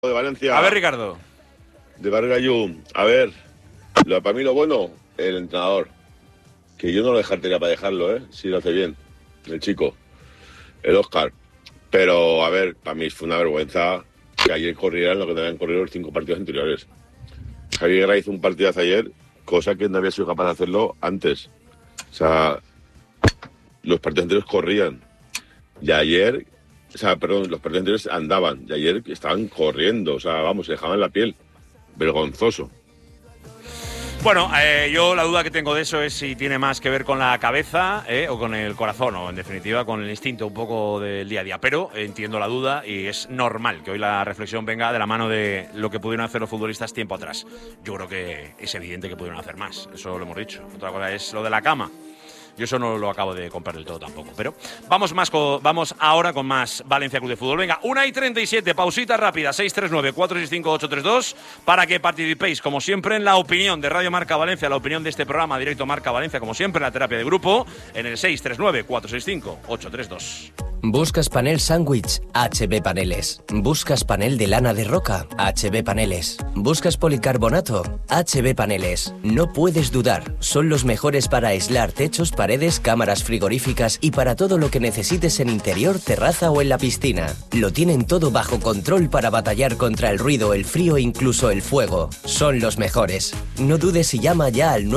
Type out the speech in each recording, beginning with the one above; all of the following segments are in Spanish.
De Valencia. A ver, Ricardo. De Barrio Ayú. A ver, para mí lo bueno, el entrenador. Que yo no lo dejaría para dejarlo, si lo hace bien. El chico, el Óscar. Pero, a ver, para mí fue una vergüenza que ayer corrieran lo que no habían corrido los 5 partidos anteriores. Javier Guerra hizo un partidazo ayer, cosa que no había sido capaz de hacerlo antes. O sea, los partidos anteriores corrían. Y ayer, los partidos anteriores andaban. Y ayer estaban corriendo. O sea, vamos, se dejaban la piel. Vergonzoso. Bueno, yo la duda que tengo de eso es si tiene más que ver con la cabeza o con el corazón, o en definitiva con el instinto un poco del día a día. Pero entiendo la duda y es normal que hoy la reflexión venga de la mano de lo que pudieron hacer los futbolistas tiempo atrás. Yo creo que es evidente que pudieron hacer más, eso lo hemos dicho. Otra cosa es lo de la cama. Yo eso no lo acabo de comprar del todo tampoco. Pero vamos ahora con más Valencia Club de Fútbol. Venga, 1:37, pausita rápida, 639-465-832, para que participéis, como siempre, en la opinión de Radio Marca Valencia, la opinión de este programa Directo Marca Valencia, como siempre, en la terapia de grupo, en el 639-465-832. ¿Buscas panel sándwich? HB Paneles. ¿Buscas panel de lana de roca? HB Paneles. ¿Buscas policarbonato? HB Paneles. No puedes dudar, son los mejores para aislar techos, paredes, cámaras frigoríficas y para todo lo que necesites en interior, terraza o en la piscina. Lo tienen todo bajo control para batallar contra el ruido, el frío e incluso el fuego. Son los mejores. No dudes y llama ya al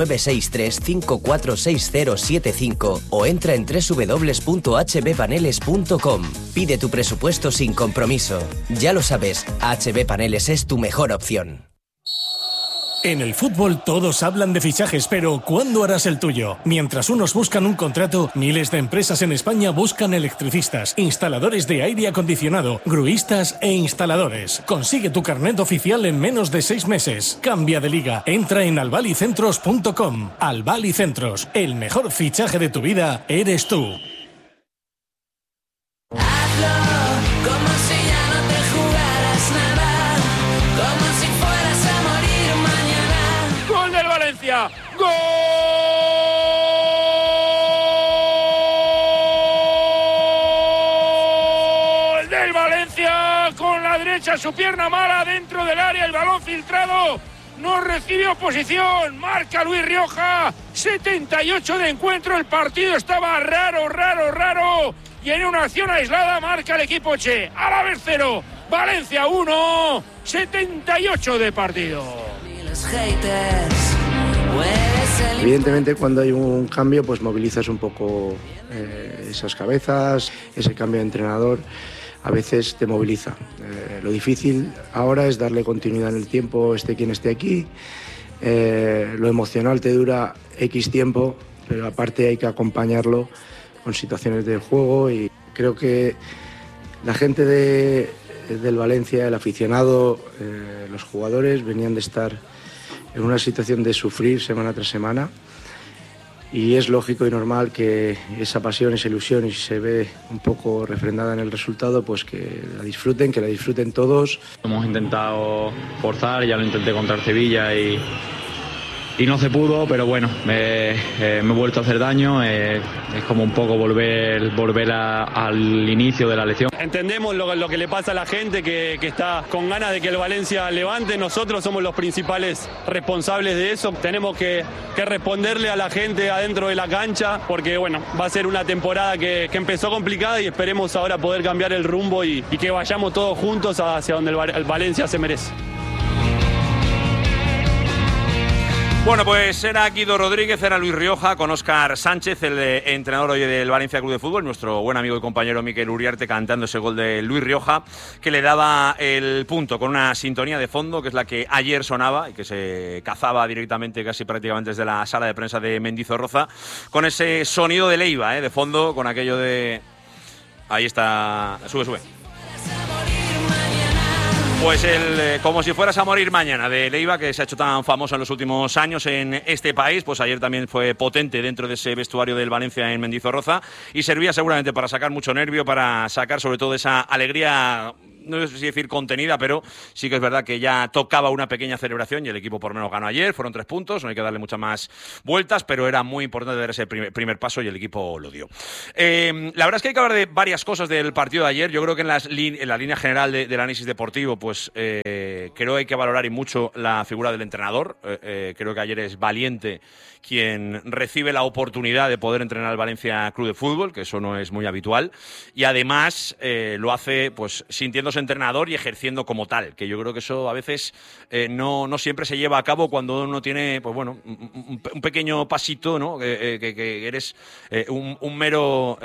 963-546075 o entra en www.hbpaneles.com. Pide tu presupuesto sin compromiso. Ya lo sabes, HB Paneles es tu mejor opción. En el fútbol todos hablan de fichajes, pero ¿cuándo harás el tuyo? Mientras unos buscan un contrato, miles de empresas en España buscan electricistas, instaladores de aire acondicionado, gruistas e instaladores. Consigue tu carnet oficial en menos de 6 meses. Cambia de liga. Entra en albalicentros.com. Albalicentros, el mejor fichaje de tu vida eres tú. Como si ya no te jugaras nada, como si fueras a morir mañana. ¡Gol del Valencia! ¡Gol del Valencia! Con la derecha, su pierna mala dentro del área, el balón filtrado. No recibe oposición, marca Luis Rioja. 78 de encuentro, el partido estaba raro. Y en una acción aislada marca el equipo Che. Alavés 0, Valencia 1, 78 de partido. Evidentemente, cuando hay un cambio, pues movilizas un poco esas cabezas, ese cambio de entrenador a veces te moviliza. Lo difícil ahora es darle continuidad en el tiempo, esté quien esté aquí. Lo emocional te dura X tiempo, pero aparte hay que acompañarlo con situaciones del juego, y creo que la gente del Valencia, el aficionado, los jugadores venían de estar en una situación de sufrir semana tras semana, y es lógico y normal que esa pasión, esa ilusión, y si se ve un poco refrendada en el resultado, pues que la disfruten todos. Hemos intentado forzar, ya lo intenté contra el Sevilla y no se pudo, pero bueno, me he vuelto a hacer daño. Es como un poco volver al inicio de la lección. Entendemos lo que le pasa a la gente que está con ganas de que el Valencia levante. Nosotros somos los principales responsables de eso. Tenemos que responderle a la gente adentro de la cancha, porque bueno, va a ser una temporada que empezó complicada y esperemos ahora poder cambiar el rumbo y que vayamos todos juntos hacia donde el Valencia se merece. Bueno, pues era Guido Rodríguez, era Luis Rioja, con Óscar Sánchez, el entrenador hoy del Valencia Club de Fútbol, nuestro buen amigo y compañero Mikel Uriarte cantando ese gol de Luis Rioja, que le daba el punto con una sintonía de fondo, que es la que ayer sonaba y que se cazaba directamente, casi prácticamente desde la sala de prensa de Mendizorroza, con ese sonido de Leiva, de fondo, con aquello de... Ahí está, sube. Pues el como si fueras a morir mañana de Leiva, que se ha hecho tan famoso en los últimos años en este país, pues ayer también fue potente dentro de ese vestuario del Valencia en Mendizorroza y servía seguramente para sacar mucho nervio, para sacar sobre todo esa alegría no sé si decir contenida, pero sí que es verdad que ya tocaba una pequeña celebración y el equipo por lo menos ganó ayer, fueron 3 puntos, no hay que darle muchas más vueltas, pero era muy importante dar ese primer paso y el equipo lo dio. La verdad es que hay que hablar de varias cosas del partido de ayer. Yo creo que en la línea general del análisis deportivo, pues creo que hay que valorar y mucho la figura del entrenador. Creo que ayer es Valiente quien recibe la oportunidad de poder entrenar al Valencia Club de Fútbol, que eso no es muy habitual, y además lo hace pues sintiéndose entrenador y ejerciendo como tal, que yo creo que eso a veces no siempre se lleva a cabo cuando uno tiene pues bueno un pequeño pasito, ¿no? Que eres un mero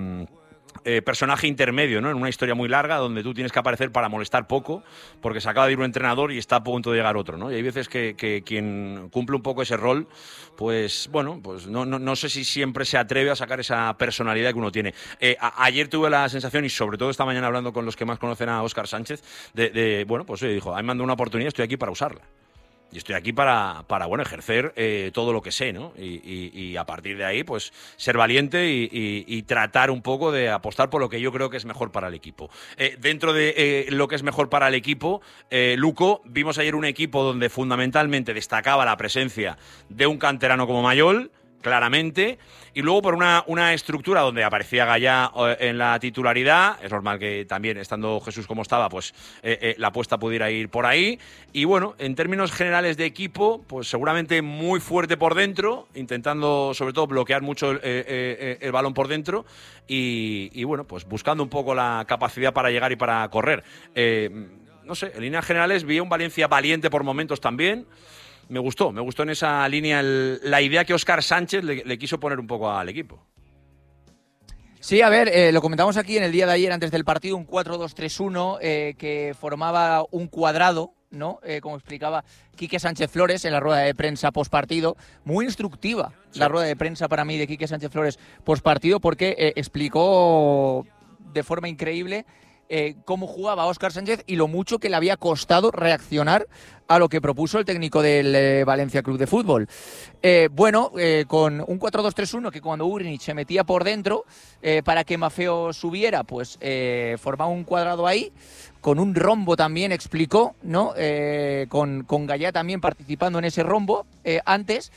personaje intermedio, ¿no? En una historia muy larga donde tú tienes que aparecer para molestar poco, porque se acaba de ir un entrenador y está a punto de llegar otro, ¿no? Y hay veces que quien cumple un poco ese rol, pues bueno, pues no sé si siempre se atreve a sacar esa personalidad que uno tiene. Ayer tuve la sensación, y sobre todo esta mañana hablando con los que más conocen a Óscar Sánchez, bueno, pues dijo, me han dado una oportunidad, estoy aquí para usarla. Y estoy aquí para bueno, ejercer todo lo que sé, ¿no? Y a partir de ahí, pues, ser valiente y tratar un poco de apostar por lo que yo creo que es mejor para el equipo. Dentro de lo que es mejor para el equipo, Luco, vimos ayer un equipo donde fundamentalmente destacaba la presencia de un canterano como Mayol, claramente, y luego por una estructura donde aparecía Gallá en la titularidad. Es normal que también, estando Jesús como estaba, pues la apuesta pudiera ir por ahí. Y bueno, en términos generales de equipo, pues seguramente muy fuerte por dentro, intentando sobre todo bloquear mucho el balón por dentro y bueno, pues buscando un poco la capacidad para llegar y para correr. No sé, en líneas generales vi un Valencia valiente por momentos también. Me gustó en esa línea la idea que Óscar Sánchez le quiso poner un poco al equipo. Sí, a ver, lo comentamos aquí en el día de ayer antes del partido, un 4-2-3-1 que formaba un cuadrado, ¿no? Como explicaba Quique Sánchez Flores en la rueda de prensa postpartido. Muy instructiva la rueda de prensa para mí de Quique Sánchez Flores postpartido, porque explicó de forma increíble cómo jugaba Óscar Sánchez y lo mucho que le había costado reaccionar a lo que propuso el técnico del Valencia Club de Fútbol. Con un 4-2-3-1 que cuando Urinic se metía por dentro para que Maffeo subiera, pues formaba un cuadrado ahí, con un rombo también, explicó, ¿no? Con Gallá también participando en ese rombo antes.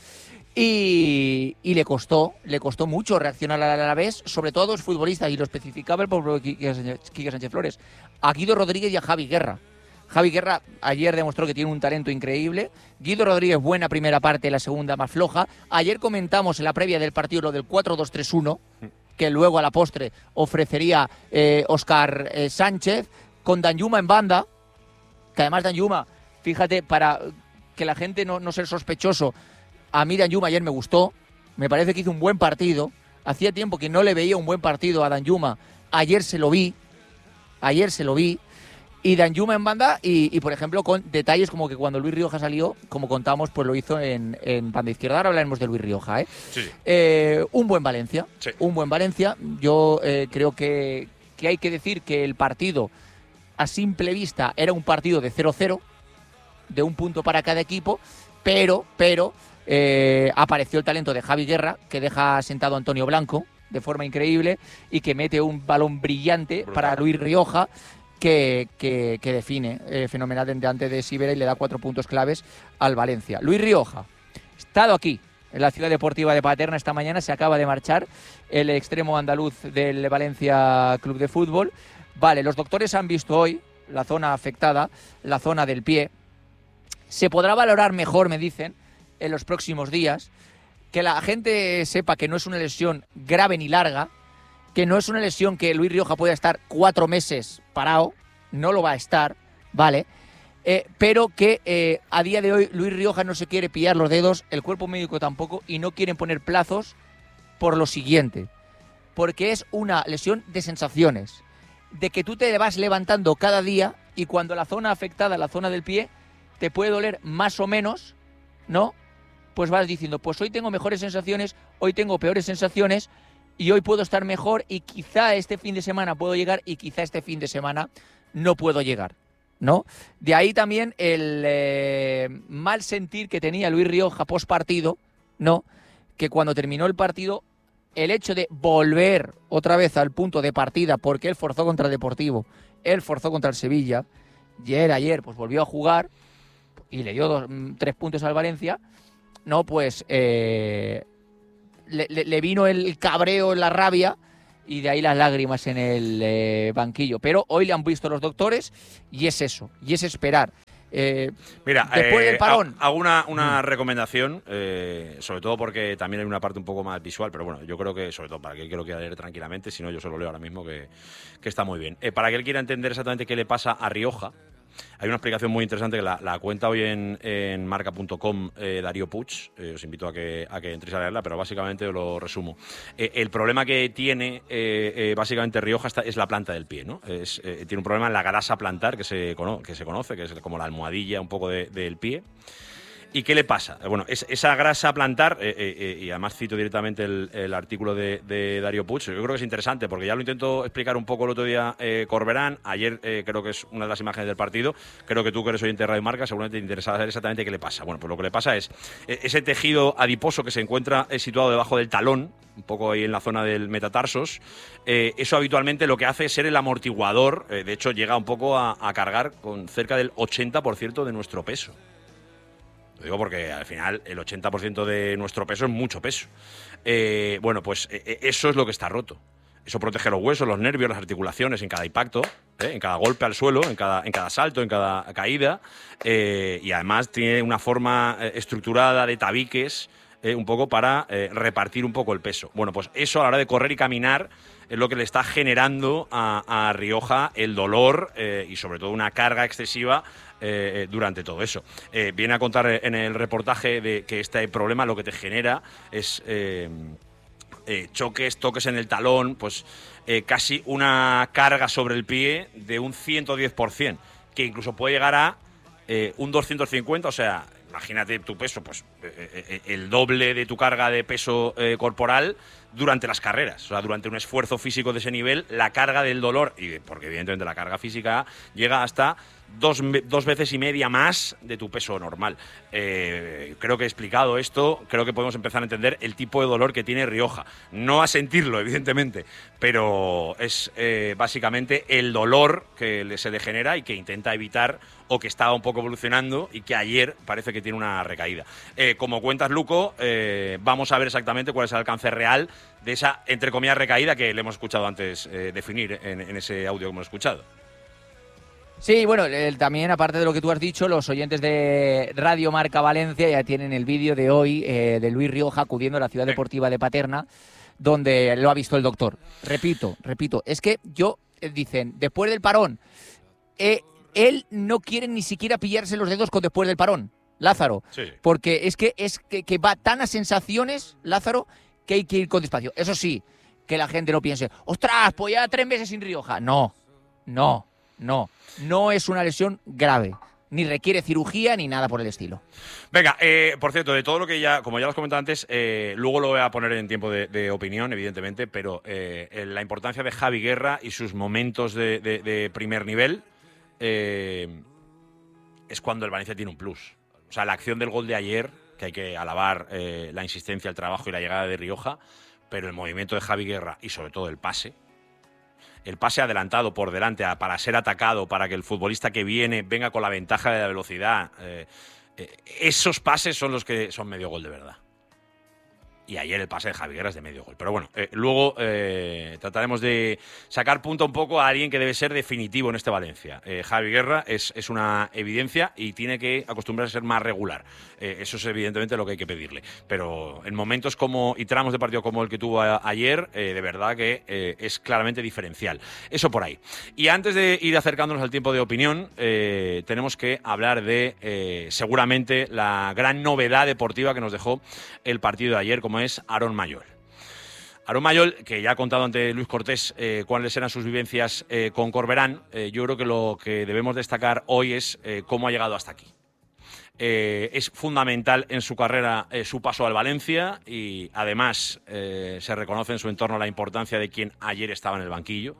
Y le costó mucho reaccionar a la vez, sobre todo a dos futbolistas, y lo especificaba el propio Quique Sánchez Flores, a Guido Rodríguez y a Javi Guerra. Javi Guerra ayer demostró que tiene un talento increíble. Guido Rodríguez, buena primera parte, la segunda más floja. Ayer comentamos en la previa del partido lo del 4-2-3-1, que luego a la postre ofrecería Óscar Sánchez, con Danjuma en banda, que además Danjuma, fíjate, para que la gente no sea sospechoso, a mí Danjuma ayer me gustó, me parece que hizo un buen partido. Hacía tiempo que no le veía un buen partido a Danjuma. Ayer se lo vi. Y Danjuma en banda y, por ejemplo, con detalles como que cuando Luis Rioja salió, como contamos, pues lo hizo en banda izquierda. Ahora hablaremos de Luis Rioja, ¿eh? Sí. Un buen Valencia. Sí. Un buen Valencia. Yo creo que hay que decir que el partido, a simple vista, era un partido de 0-0, de un punto para cada equipo, pero apareció el talento de Javi Guerra, que deja sentado a Antonio Blanco de forma increíble y que mete un balón brillante para Luis Rioja que define fenomenal delante de Sibera y le da 4 puntos claves al Valencia. Luis Rioja, estado aquí en la ciudad deportiva de Paterna esta mañana, se acaba de marchar el extremo andaluz del Valencia Club de Fútbol. Vale, los doctores han visto hoy la zona afectada, la zona del pie. Se podrá valorar mejor, me dicen, en los próximos días, que la gente sepa que no es una lesión grave ni larga, que no es una lesión que Luis Rioja pueda estar 4 meses parado, no lo va a estar, ¿vale? Pero que a día de hoy Luis Rioja no se quiere pillar los dedos, el cuerpo médico tampoco, y no quieren poner plazos por lo siguiente, porque es una lesión de sensaciones, de que tú te vas levantando cada día y cuando la zona afectada, la zona del pie, te puede doler más o menos, ¿no? Pues vas diciendo, pues hoy tengo mejores sensaciones, hoy tengo peores sensaciones y hoy puedo estar mejor y quizá este fin de semana puedo llegar y quizá este fin de semana no puedo llegar, ¿no? De ahí también el mal sentir que tenía Luis Rioja post partido, ¿no? Que cuando terminó el partido, el hecho de volver otra vez al punto de partida porque él forzó contra el Deportivo él forzó contra el Sevilla, y él ayer pues volvió a jugar y le dio 3 puntos al Valencia, no, pues le vino el cabreo, la rabia, y de ahí las lágrimas en el banquillo. Pero hoy le han visto los doctores y es eso, y es esperar. Mira, después del parón. Hago una recomendación, sobre todo porque también hay una parte un poco más visual, pero bueno, yo creo que, sobre todo para que él quiera leer tranquilamente, si no yo solo leo ahora mismo que está muy bien. Para que él quiera entender exactamente qué le pasa a Rioja, hay una explicación muy interesante que la cuenta hoy en marca.com Darío Puig. Os invito a que entréis a leerla, pero básicamente os lo resumo. El problema que tiene básicamente Rioja es la planta del pie, ¿no? Tiene un problema en la grasa plantar que se conoce, que es como la almohadilla un poco del pie. ¿Y qué le pasa? Bueno, esa grasa plantar, y además cito directamente el artículo de Darío Puig, yo creo que es interesante porque ya lo intentó explicar un poco el otro día Corberán, ayer creo que es una de las imágenes del partido, creo que tú que eres oyente de Radio Marca seguramente te interesa saber exactamente qué le pasa. Bueno, pues lo que le pasa es ese tejido adiposo que se encuentra situado debajo del talón, un poco ahí en la zona del metatarsos, eso habitualmente lo que hace es ser el amortiguador, de hecho llega un poco a cargar con cerca del 80% de nuestro peso. Lo digo porque al final el 80% de nuestro peso es mucho peso. Bueno, pues eso es lo que está roto. Eso protege los huesos, los nervios, las articulaciones en cada impacto, en cada golpe al suelo, en cada salto, en cada caída. Y además tiene una forma estructurada de tabiques, un poco para repartir un poco el peso. Bueno, pues eso a la hora de correr y caminar es lo que le está generando a Rioja el dolor y sobre todo una carga excesiva durante todo eso. Viene a contar en el reportaje de que este problema lo que te genera es toques en el talón, pues casi una carga sobre el pie de un 110%, que incluso puede llegar a un 250, o sea, imagínate tu peso, pues el doble de tu carga de peso corporal durante las carreras. O sea, durante un esfuerzo físico de ese nivel, la carga del dolor, y porque evidentemente la carga física llega hasta dos veces y media más de tu peso normal. Creo que he explicado esto, creo que podemos empezar a entender el tipo de dolor que tiene Rioja. No a sentirlo, evidentemente, pero es básicamente el dolor que se le genera y que intenta evitar o que estaba un poco evolucionando y que ayer parece que tiene una recaída. Como cuentas, Luco, vamos a ver exactamente cuál es el alcance real de esa, entre comillas, recaída que le hemos escuchado antes definir en ese audio que hemos escuchado. Sí, bueno, también aparte de lo que tú has dicho, los oyentes de Radio Marca Valencia ya tienen el vídeo de hoy de Luis Rioja acudiendo a la Ciudad Deportiva de Paterna, donde lo ha visto el doctor. Repito, es que dicen, después del parón, él no quiere ni siquiera pillarse los dedos con después del parón, Lázaro, sí. Porque es que va tan a sensaciones, Lázaro, que hay que ir con despacio. Eso sí, que la gente no piense, ostras, pues ya 3 meses sin Rioja. No es una lesión grave, ni requiere cirugía ni nada por el estilo. Venga, por cierto, de todo lo que como ya lo has comentado antes, luego lo voy a poner en tiempo de opinión, evidentemente, pero la importancia de Javi Guerra y sus momentos de primer nivel es cuando el Valencia tiene un plus. O sea, la acción del gol de ayer, que hay que alabar la insistencia, el trabajo y la llegada de Rioja, pero el movimiento de Javi Guerra y sobre todo el pase adelantado por delante para ser atacado, para que el futbolista que viene venga con la ventaja de la velocidad, esos pases son los que son medio gol de verdad. Y ayer el pase de Javi Guerra es de medio gol. Pero bueno, luego trataremos de sacar punto un poco a alguien que debe ser definitivo en este Valencia. Javi Guerra es una evidencia y tiene que acostumbrarse a ser más regular. Eso es evidentemente lo que hay que pedirle. Pero en momentos y tramos de partido como el que tuvo ayer, de verdad que es claramente diferencial. Eso por ahí. Y antes de ir acercándonos al tiempo de opinión, tenemos que hablar de seguramente la gran novedad deportiva que nos dejó el partido de ayer, como es Aaron Mayol. Aaron Mayol, que ya ha contado ante Luis Cortés cuáles eran sus vivencias con Corberán, yo creo que lo que debemos destacar hoy es cómo ha llegado hasta aquí. Es fundamental en su carrera su paso al Valencia y además se reconoce en su entorno la importancia de quien ayer estaba en el banquillo,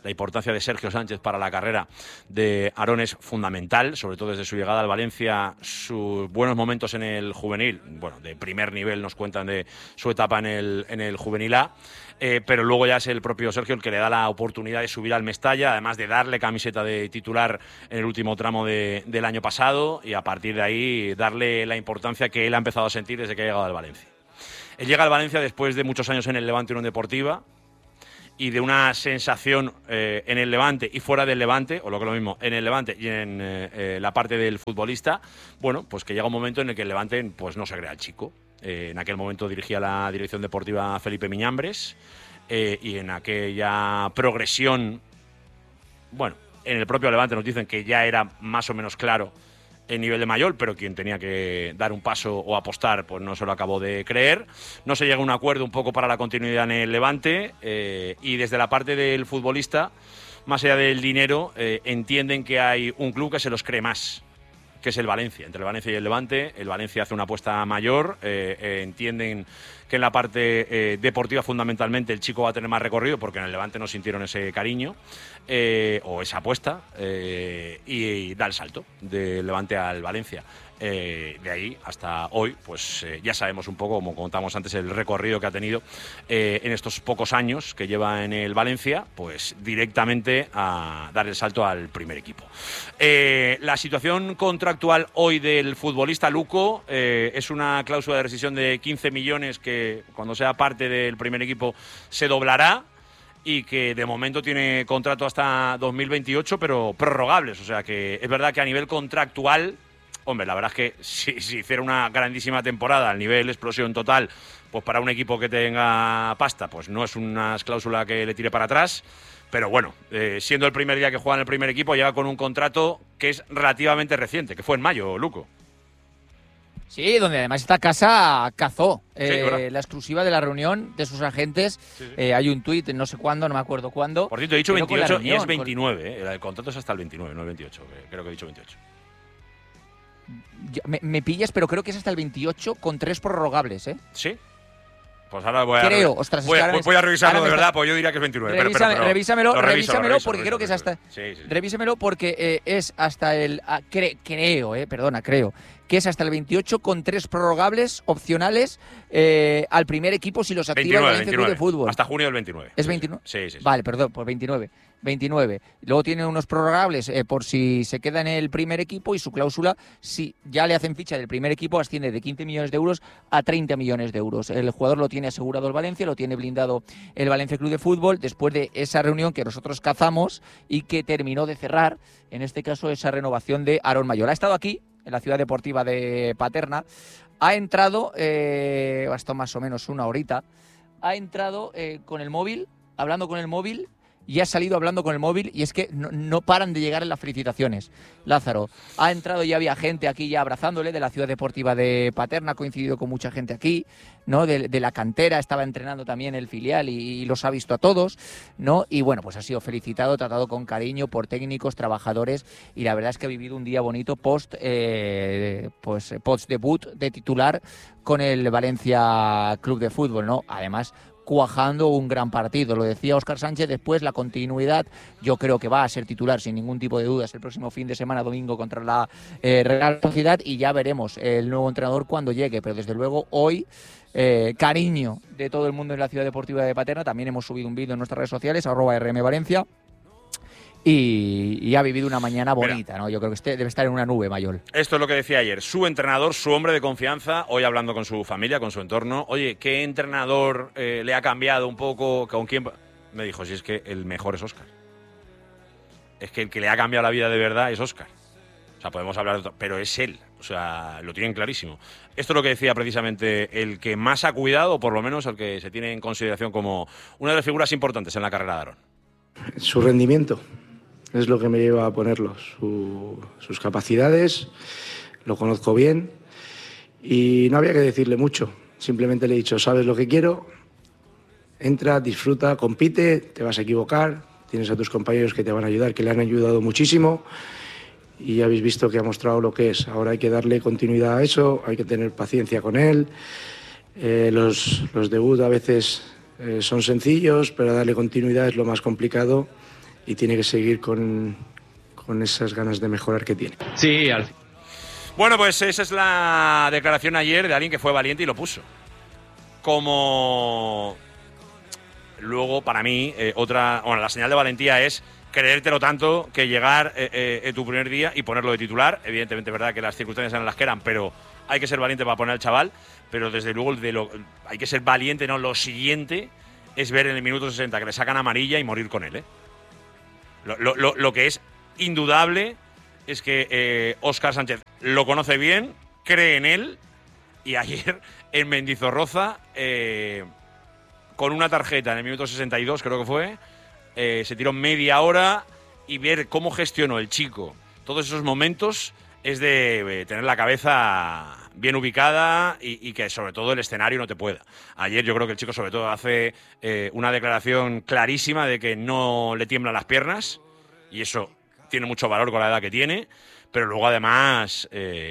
la importancia de Sergio Sánchez para la carrera de Aarón es fundamental, sobre todo desde su llegada al Valencia, sus buenos momentos en el juvenil, bueno, de primer nivel nos cuentan de su etapa en el juvenil A, pero luego ya es el propio Sergio el que le da la oportunidad de subir al Mestalla, además de darle camiseta de titular en el último tramo del año pasado, y a partir de ahí darle la importancia que él ha empezado a sentir desde que ha llegado al Valencia. Él llega al Valencia después de muchos años en el Levante Unión Deportiva, y de una sensación en el Levante y fuera del Levante, o lo que es lo mismo, en el Levante y en la parte del futbolista, bueno, pues que llega un momento en el que el Levante pues no se crea el chico. En aquel momento dirigía la dirección deportiva Felipe Miñambres, y en aquella progresión, bueno, en el propio Levante nos dicen que ya era más o menos claro en nivel de mayor, pero quien tenía que dar un paso o apostar, pues no se lo acabó de creer. No se llega a un acuerdo un poco para la continuidad en el Levante, y desde la parte del futbolista, más allá del dinero, entienden que hay un club que se los cree más, que es el Valencia. Entre el Valencia y el Levante, el Valencia hace una apuesta mayor, entienden que en la parte deportiva fundamentalmente el chico va a tener más recorrido, porque en el Levante no sintieron ese cariño o esa apuesta, y da el salto del Levante al Valencia. De ahí hasta hoy, pues ya sabemos un poco, como contamos antes, el recorrido que ha tenido en estos pocos años que lleva en el Valencia, pues directamente a dar el salto al primer equipo. La situación contractual hoy del futbolista Luco es una cláusula de rescisión de 15 millones que cuando sea parte del primer equipo se doblará, y que de momento tiene contrato hasta 2028, pero prorrogables. O sea que es verdad que a nivel contractual, hombre, la verdad es que si hiciera una grandísima temporada al nivel explosión total, pues para un equipo que tenga pasta, pues no es una cláusula que le tire para atrás. Pero bueno, siendo el primer día que juega en el primer equipo, llega con un contrato que es relativamente reciente, que fue en mayo, Luco. Sí, donde además esta casa cazó la exclusiva de la reunión de sus agentes. Sí. Hay un tuit, no sé cuándo, no me acuerdo cuándo. Por cierto, he dicho pero 28 y es 29. El contrato es hasta el 29, no el 28. Creo que he dicho 28. Me pillas, pero creo que es hasta el 28 con 3 prorrogables, ¿eh? ¿Sí? Pues ahora voy a revisarlo de verdad, pues yo diría que es 29. Revísamelo reviso, porque creo que es hasta... Sí. Revísamelo porque es hasta el... creo que es hasta el 28 con 3 prorrogables opcionales al primer equipo si los activa el Valencia Club de Fútbol. Hasta junio del 29. ¿Es 29? Sí. Vale, perdón, pues 29. Luego tiene unos prorrogables por si se queda en el primer equipo, y su cláusula, si ya le hacen ficha del primer equipo, asciende de 15 millones de euros a 30 millones de euros. El jugador lo tiene asegurado el Valencia, lo tiene blindado el Valencia Club de Fútbol, después de esa reunión que nosotros cazamos y que terminó de cerrar, en este caso, esa renovación de Aarón Mayor. Ha estado aquí, en la ciudad deportiva de Paterna, ha entrado, hasta más o menos una horita, ha entrado con el móvil, hablando con el móvil, y ha salido hablando con el móvil, y es que no paran de llegar en las felicitaciones. Lázaro ha entrado y había gente aquí ya abrazándole de la ciudad deportiva de Paterna, ha coincidido con mucha gente aquí, ¿no? De la cantera, estaba entrenando también el filial y los ha visto a todos, ¿no? Y bueno, pues ha sido felicitado, tratado con cariño por técnicos, trabajadores, y la verdad es que ha vivido un día bonito post debut de titular con el Valencia Club de Fútbol, ¿no? Además, cuajando un gran partido. Lo decía Óscar Sánchez, después la continuidad, yo creo que va a ser titular sin ningún tipo de dudas el próximo fin de semana, domingo, contra la Real Sociedad, y ya veremos el nuevo entrenador cuando llegue, pero desde luego hoy cariño de todo el mundo en la ciudad deportiva de Paterna. También hemos subido un vídeo en nuestras redes sociales, @rmvalencia, y ha vivido una mañana bonita, ¿no? Yo creo que debe estar en una nube, Mayol. Esto es lo que decía ayer. Su entrenador, su hombre de confianza, hoy hablando con su familia, con su entorno. Oye, ¿qué entrenador le ha cambiado un poco? ¿Con quién? Me dijo, si es que el mejor es Óscar. Es que el que le ha cambiado la vida de verdad es Óscar. O sea, podemos hablar de otro, pero es él. O sea, lo tienen clarísimo. Esto es lo que decía precisamente el que más ha cuidado, o por lo menos el que se tiene en consideración como una de las figuras importantes en la carrera de Aarón. Su rendimiento es lo que me lleva a ponerlo. Sus capacidades, lo conozco bien y no había que decirle mucho. Simplemente le he dicho, sabes lo que quiero, entra, disfruta, compite, te vas a equivocar, tienes a tus compañeros que te van a ayudar, que le han ayudado muchísimo, y ya habéis visto que ha mostrado lo que es. Ahora hay que darle continuidad a eso, hay que tener paciencia con él. Los debuts a veces son sencillos, pero darle continuidad es lo más complicado. y tiene que seguir con esas ganas de mejorar que tiene. Sí, Bueno, pues esa es la declaración ayer de alguien que fue valiente y lo puso. Como luego, para mí, la señal de valentía es creértelo tanto que llegar tu primer día y ponerlo de titular. Evidentemente es verdad que las circunstancias eran las que eran, pero hay que ser valiente para poner al chaval. Pero desde luego hay que ser valiente, ¿no? Lo siguiente es ver en el minuto 60 que le sacan amarilla y morir con él, ¿eh? Lo que es indudable es que Óscar Sánchez lo conoce bien, cree en él, y ayer en Mendizorroza, con una tarjeta en el minuto 62, creo que fue, se tiró media hora, y ver cómo gestionó el chico todos esos momentos es de tener la cabeza bien ubicada y que sobre todo el escenario no te pueda. Ayer yo creo que el chico sobre todo hace una declaración clarísima de que no le tiemblan las piernas, y eso tiene mucho valor con la edad que tiene, pero luego además,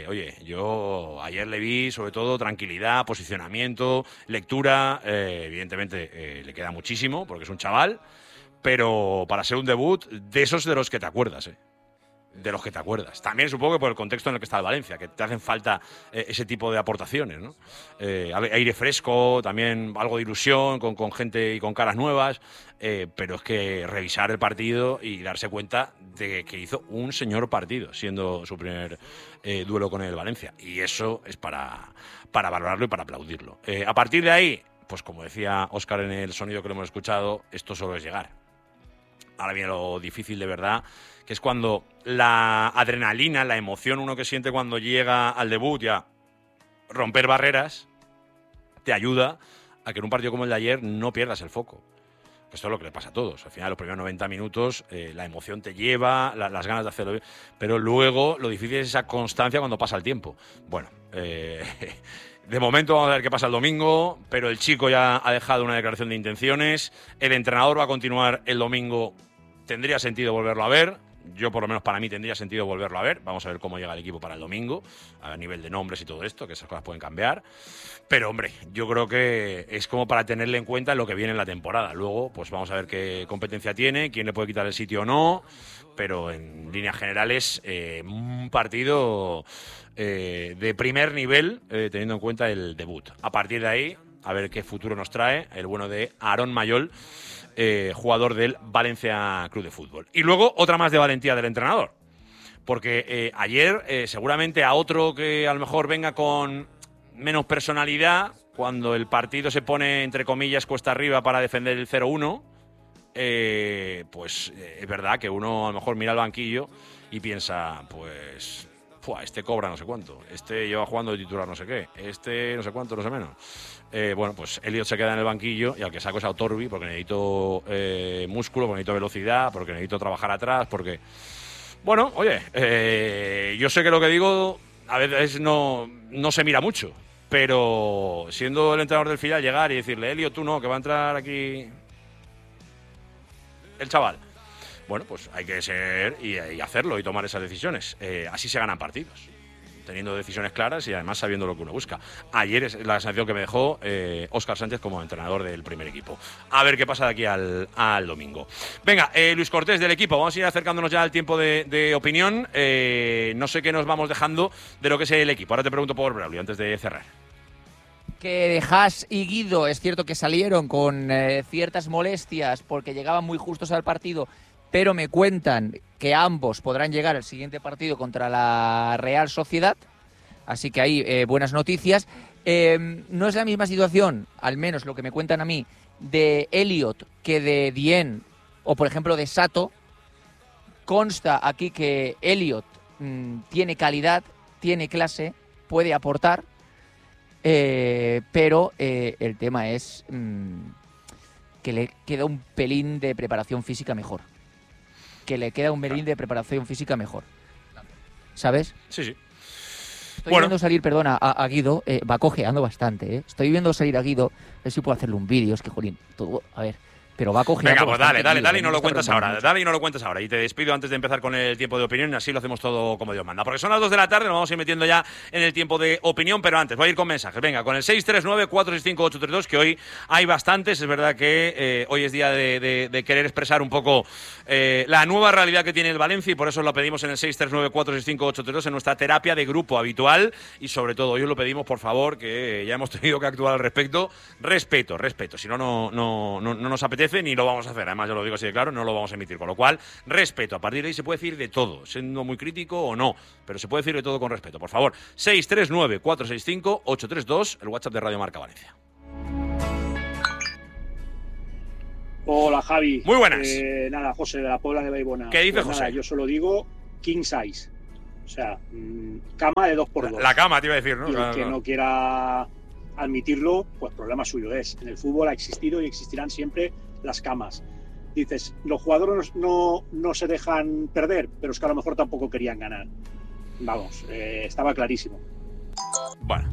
yo ayer le vi sobre todo tranquilidad, posicionamiento, lectura, evidentemente le queda muchísimo porque es un chaval, pero para ser un debut de esos de los que te acuerdas, de los que te acuerdas. También supongo que por el contexto en el que está el Valencia, que te hacen falta ese tipo de aportaciones, ¿no? Aire fresco, también algo de ilusión, con gente y con caras nuevas, pero es que revisar el partido y darse cuenta de que hizo un señor partido, siendo su primer duelo con el Valencia. Y eso es para valorarlo y para aplaudirlo. A partir de ahí, pues como decía Óscar en el sonido que lo hemos escuchado, esto solo es llegar. Ahora viene lo difícil de verdad, que es cuando la adrenalina, la emoción uno que siente cuando llega al debut, ya romper barreras, te ayuda a que en un partido como el de ayer no pierdas el foco. Esto es lo que le pasa a todos. Al final, los primeros 90 minutos, la emoción te lleva, las ganas de hacerlo bien, pero luego lo difícil es esa constancia cuando pasa el tiempo. Bueno, de momento vamos a ver qué pasa el domingo, pero el chico ya ha dejado una declaración de intenciones. El entrenador va a continuar el domingo. Tendría sentido volverlo a ver. Yo, por lo menos para mí, tendría sentido volverlo a ver. Vamos a ver cómo llega el equipo para el domingo, a nivel de nombres y todo esto, que esas cosas pueden cambiar. Pero, hombre, yo creo que es como para tenerle en cuenta en lo que viene en la temporada. Luego, pues vamos a ver qué competencia tiene, quién le puede quitar el sitio o no. Pero en líneas generales, un partido de primer nivel, teniendo en cuenta el debut. A partir de ahí, a ver qué futuro nos trae el bueno de Aarón Mayol, jugador del Valencia Club de Fútbol. Y luego otra más de valentía del entrenador, porque ayer seguramente a otro que a lo mejor venga con menos personalidad, cuando el partido se pone entre comillas cuesta arriba para defender el 0-1, pues es verdad que uno a lo mejor mira al banquillo y piensa, pues este cobra no sé cuánto, este lleva jugando de titular no sé qué, este no sé cuánto, no sé menos. Bueno, pues Elliot se queda en el banquillo y al que saco es a Otorbi, porque necesito músculo, porque necesito velocidad, porque necesito trabajar atrás, porque... Bueno, oye, yo sé que lo que digo a veces no se mira mucho, pero siendo el entrenador del filial llegar y decirle, Elliot, tú no, que va a entrar aquí el chaval. Bueno, pues hay que ser y hacerlo y tomar esas decisiones. Así se ganan partidos, teniendo decisiones claras y además sabiendo lo que uno busca. Ayer es la sensación que me dejó Óscar Sánchez como entrenador del primer equipo. A ver qué pasa de aquí al domingo. Venga, Luis Cortés del equipo, vamos a ir acercándonos ya al tiempo de opinión. No sé qué nos vamos dejando de lo que es el equipo. Ahora te pregunto por Braulio, antes de cerrar. Que de Haas y Guido es cierto que salieron con ciertas molestias porque llegaban muy justos al partido, pero me cuentan que ambos podrán llegar al siguiente partido contra la Real Sociedad, así que hay buenas noticias. No es la misma situación, al menos lo que me cuentan a mí, de Elliot que de Dieng o, por ejemplo, de Sato. Consta aquí que Elliot tiene calidad, tiene clase, puede aportar, pero el tema es que le queda un pelín de preparación física mejor. ¿Sabes? Sí, sí. Estoy viendo salir, perdona, a Guido, va cojeando bastante, ¿eh? Estoy viendo salir a Guido, a ver si puedo hacerle un vídeo, es que, jolín, todo, a ver, pero va cogiendo. Venga, pues dale y no lo cuentas ahora. Dale y no lo cuentas ahora. Y te despido antes de empezar con el tiempo de opinión, y así lo hacemos todo como Dios manda. Porque son las 2 de la tarde, nos vamos a ir metiendo ya en el tiempo de opinión, pero antes voy a ir con mensajes. Venga, con el 639-465-832, que hoy hay bastantes. Es verdad que hoy es día de querer expresar un poco la nueva realidad que tiene el Valencia, y por eso lo pedimos en el 639-465-832 en nuestra terapia de grupo habitual. Y sobre todo, hoy os lo pedimos, por favor, que ya hemos tenido que actuar al respecto. Respeto. Si no nos apetece, ni lo vamos a hacer. Además, yo lo digo así de claro, no lo vamos a emitir. Con lo cual, respeto. A partir de ahí se puede decir de todo, siendo muy crítico o no, pero se puede decir de todo con respeto. Por favor, 639-465-832, el WhatsApp de Radio Marca Valencia. Hola, Javi. Muy buenas. Nada, José de la Puebla de Baibona. ¿Qué dice Pues José? Yo solo digo king size. O sea, cama de 2x2. La cama, te iba a decir, ¿no? Y el que no quiera admitirlo, pues problema suyo es. En el fútbol ha existido y existirán siempre las camas. Dices, los jugadores no se dejan perder, pero es que a lo mejor tampoco querían ganar. Vamos, estaba clarísimo. Bueno.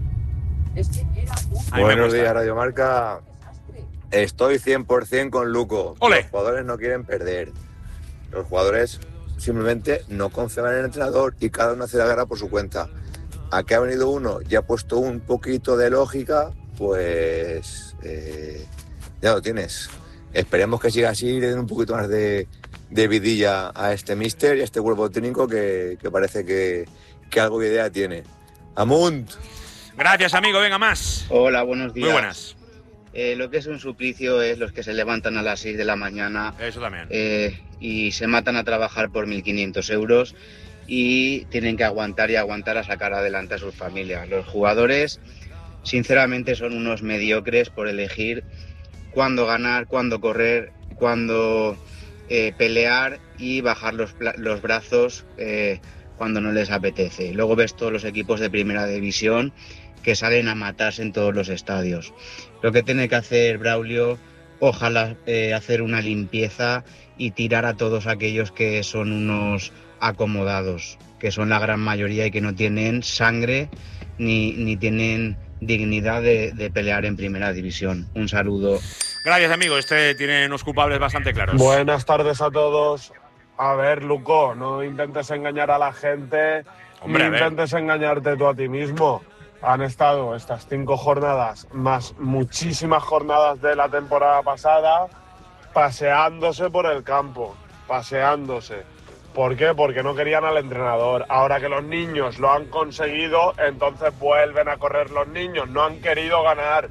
Buenos días, Radio Marca. Estoy 100% con Luco. ¡Ole! Los jugadores no quieren perder. Los jugadores simplemente no confían en el entrenador y cada uno hace la guerra por su cuenta. Aquí ha venido uno y ha puesto un poquito de lógica, pues ya lo tienes. Esperemos que siga así y le den un poquito más de vidilla a este míster y a este cuerpo técnico que parece que algo de idea tiene. ¡Amunt! Gracias, amigo. Venga, más. Hola, buenos días. Muy buenas. Lo que es un suplicio es los que se levantan a las 6 de la mañana. Eso también. Y se matan a trabajar por 1.500 euros y tienen que aguantar a sacar adelante a sus familias. Los jugadores, sinceramente, son unos mediocres por elegir cuándo ganar, cuándo correr, cuándo pelear y bajar los brazos cuando no les apetece. Luego ves todos los equipos de primera división que salen a matarse en todos los estadios. Lo que tiene que hacer Braulio, ojalá hacer una limpieza y tirar a todos aquellos que son unos acomodados, que son la gran mayoría y que no tienen sangre ni tienen dignidad de pelear en primera división. Un saludo. Gracias, amigo. Tiene unos culpables bastante claros. Buenas tardes a todos. A ver, Luco, no intentes engañar a la gente, Hombre, ni intentes engañarte tú a ti mismo. Han estado estas 5 jornadas, más muchísimas jornadas de la temporada pasada, paseándose por el campo, paseándose. ¿Por qué? Porque no querían al entrenador. Ahora que los niños lo han conseguido, entonces vuelven a correr los niños. No han querido ganar,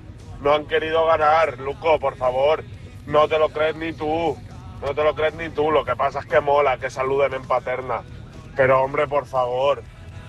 Luco, por favor. No te lo crees ni tú, Lo que pasa es que mola que saluden en paterna. Pero, hombre, por favor.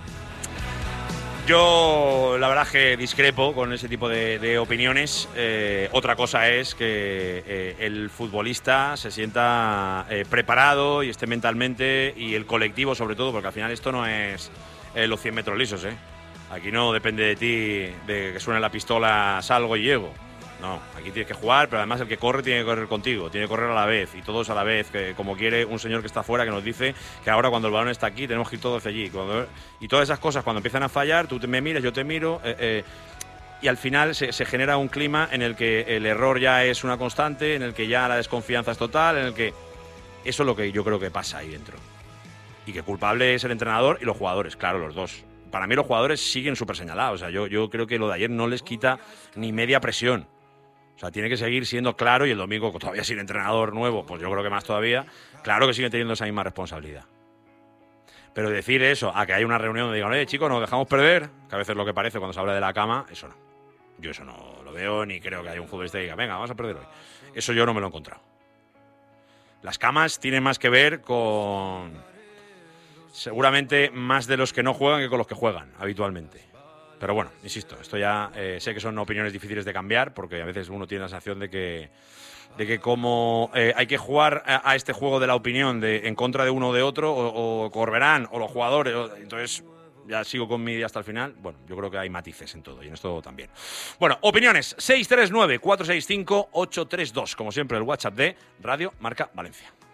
Yo, la verdad, que discrepo con ese tipo de opiniones. Otra cosa es que el futbolista se sienta preparado y esté mentalmente, y el colectivo sobre todo, porque al final esto no es los 100 metros lisos, ¿eh? Aquí no depende de ti, de que suene la pistola, salgo y llego. No, aquí tienes que jugar, pero además el que corre tiene que correr contigo, tiene que correr a la vez, y todos a la vez, que como quiere un señor que está afuera, que nos dice que ahora cuando el balón está aquí tenemos que ir todos hacia allí. Y todas esas cosas, cuando empiezan a fallar, tú me miras, yo te miro, y al final se genera un clima en el que el error ya es una constante, en el que ya la desconfianza es total, en el que eso es lo que yo creo que pasa ahí dentro. Y que culpable es el entrenador y los jugadores, claro, los dos. Para mí los jugadores siguen súper señalados. O sea, yo creo que lo de ayer no les quita ni media presión. O sea, tiene que seguir siendo claro, y el domingo todavía sin entrenador nuevo, pues yo creo que más todavía, claro que siguen teniendo esa misma responsabilidad. Pero decir eso, a que hay una reunión donde digan, chicos, nos dejamos perder, que a veces es lo que parece cuando se habla de la cama, eso no. Yo eso no lo veo, ni creo que haya un futbolista que diga, venga, vamos a perder hoy. Eso yo no me lo he encontrado. Las camas tienen más que ver con, seguramente, más de los que no juegan que con los que juegan habitualmente. Pero bueno, insisto, esto ya sé que son opiniones difíciles de cambiar, porque a veces uno tiene la sensación de que como hay que jugar a este juego de la opinión en contra de uno o de otro, o correrán, o los jugadores, entonces ya sigo con mi idea hasta el final. Bueno, yo creo que hay matices en todo, y en esto también. Bueno, opiniones, 639-465-832, como siempre el WhatsApp de Radio Marca Valencia.